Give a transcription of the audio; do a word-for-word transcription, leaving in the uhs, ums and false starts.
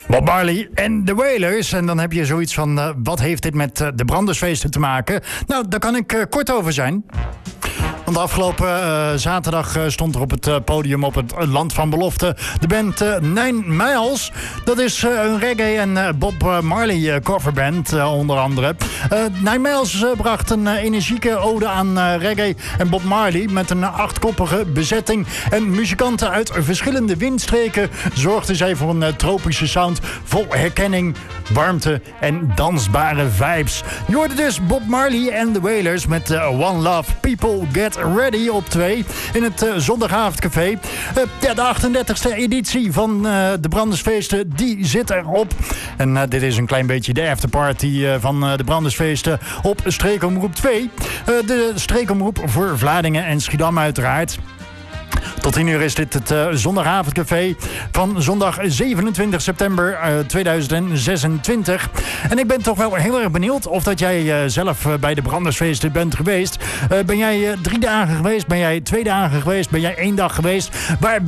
Bob Marley en de Wailers. En dan heb je zoiets van, uh, wat heeft dit met uh, de Brandersfeesten te maken? Nou, daar kan ik uh, kort over zijn. Want afgelopen uh, zaterdag uh, stond er op het uh, podium op het uh, Land van Belofte de band uh, Nine Miles. Dat is uh, een reggae en uh, Bob uh, Marley uh, coverband uh, onder andere. Uh, Nine Miles uh, bracht een uh, energieke ode aan uh, reggae en Bob Marley met een uh, achtkoppige bezetting. En muzikanten uit verschillende windstreken zorgden zij voor een uh, tropische sound vol herkenning, warmte en dansbare vibes. Je hoorde dus Bob Marley en de Wailers met uh, One Love, People Get Ready op twee in het uh, Zondagavondcafé. Uh, ja, de achtendertigste editie van uh, de Brandersfeesten, die zit erop. En uh, dit is een klein beetje de afterparty uh, van uh, de Brandersfeesten op Streekomroep twee. Uh, de Streekomroep voor Vlaardingen en Schiedam uiteraard. Tot tien uur is dit het uh, Zondagavondcafé van zondag zevenentwintig september uh, tweeduizend zesentwintig. En ik ben toch wel heel erg benieuwd of dat jij uh, zelf uh, bij de Brandersfeesten bent geweest. Uh, ben jij uh, drie dagen geweest? Ben jij twee dagen geweest? Ben jij één dag geweest? Waar